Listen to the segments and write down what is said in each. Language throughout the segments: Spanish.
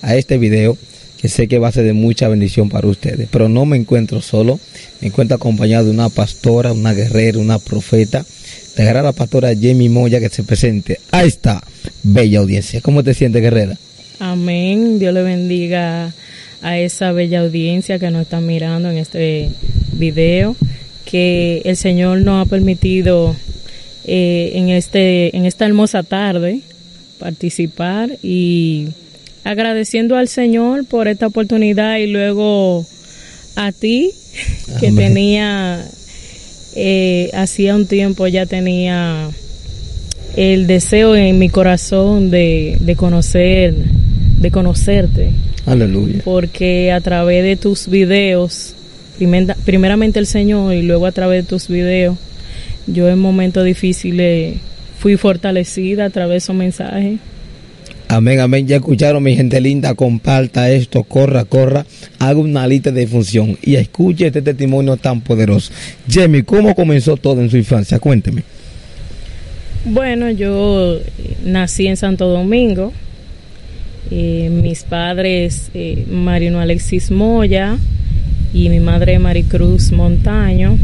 a este video, que sé que va a ser de mucha bendición para ustedes. Pero no me encuentro solo, me encuentro acompañado de una pastora, una guerrera, una profeta. Te agarra la pastora Jamie Moya, que se presente a esta bella audiencia. ¿Cómo te sientes, guerrera? Amén. Dios le bendiga a esa bella audiencia que nos está mirando en este video, que el Señor nos ha permitido en esta hermosa tarde participar, y agradeciendo al Señor por esta oportunidad, y luego a ti que Amén. tenía hacía un tiempo ya tenía el deseo en mi corazón de conocerte. Aleluya. Porque a través de tus videos, primeramente el Señor, y luego a través de tus videos, yo en momentos difíciles fui fortalecida a través de esos mensajes. Amén, amén. Ya escucharon, mi gente linda. Comparta esto, corra, haga una lista de difusión y escuche este testimonio tan poderoso. Jamie, ¿cómo comenzó todo en su infancia? Cuénteme. Bueno, yo nací en Santo Domingo. Mis padres, Marino Alexis Moya y mi madre Maricruz Montaño.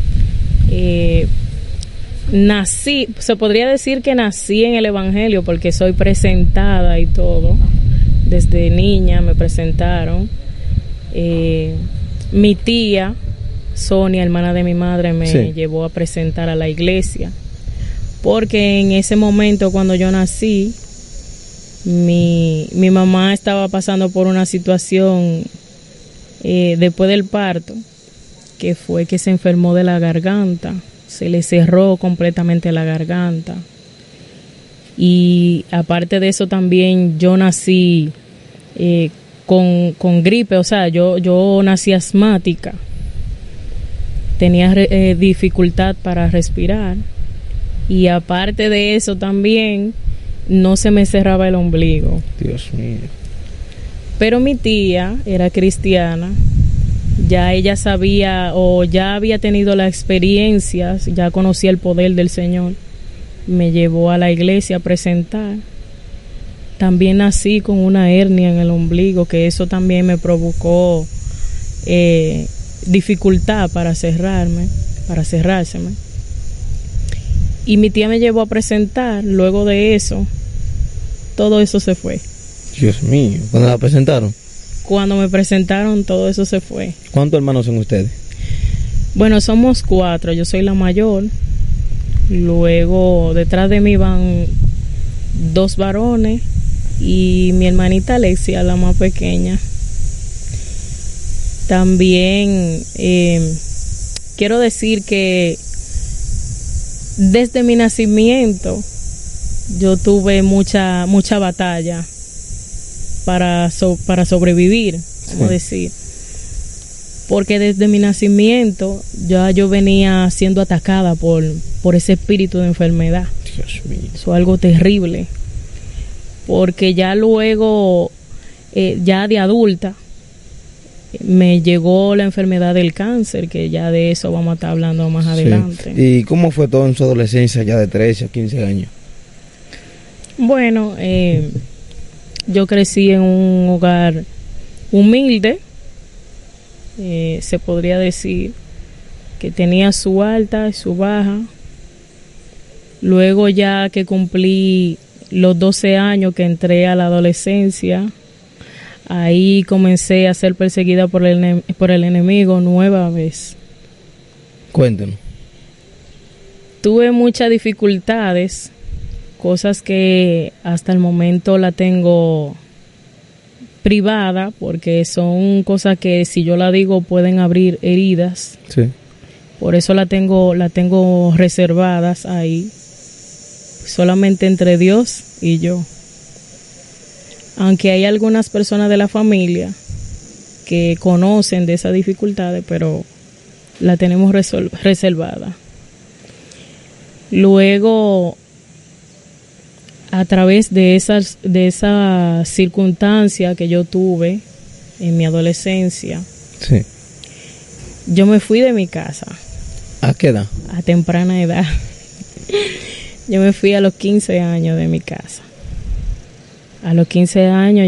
Se podría decir que nací en el Evangelio, porque soy presentada y todo. Desde niña me presentaron. Mi tía Sonia, hermana de mi madre, me llevó a presentar a la iglesia, porque en ese momento, cuando yo nací, mi mamá estaba pasando por una situación después del parto, que fue que se enfermó de la garganta. Se le cerró completamente la garganta, y aparte de eso también yo nací con gripe, o sea, yo nací asmática, tenía dificultad para respirar, y aparte de eso también no se me cerraba el ombligo. Dios mío. Pero mi tía era cristiana. Ya ella sabía, o ya había tenido la experiencia, ya conocía el poder del Señor. Me llevó a la iglesia a presentar. También nací con una hernia en el ombligo, que eso también me provocó dificultad para cerrárseme. Y mi tía me llevó a presentar. Luego de eso, todo eso se fue. Dios mío, ¿cuándo la presentaron? Cuando me presentaron, todo eso se fue. ¿Cuántos hermanos son ustedes? Bueno, somos 4, yo soy la mayor. Luego detrás de mí van 2 varones y mi hermanita Alexia, la más pequeña. También quiero decir que desde mi nacimiento yo tuve mucha batalla para sobrevivir, como decir, porque desde mi nacimiento yo venía siendo atacada por ese espíritu de enfermedad. Dios mío. Eso es algo terrible, porque ya luego, ya de adulta, me llegó la enfermedad del cáncer, que ya de eso vamos a estar hablando más adelante. ¿Y cómo fue todo en su adolescencia, ya de 13 a 15 años? Bueno, yo crecí en un hogar humilde, se podría decir que tenía su alta y su baja. Luego, ya que cumplí los 12 años, que entré a la adolescencia, ahí comencé a ser perseguida por el enemigo nueva vez. Cuéntenos. Tuve muchas dificultades, cosas que hasta el momento la tengo privada, porque son cosas que si yo la digo pueden abrir heridas. Sí. Por eso la tengo reservadas ahí, solamente entre Dios y yo. Aunque hay algunas personas de la familia que conocen de esas dificultades, pero la tenemos reservada. Luego, a través de esa circunstancia que yo tuve en mi adolescencia, sí, yo me fui de mi casa. ¿A qué edad? A temprana edad. Yo me fui a los 15 años de mi casa. A los 15 años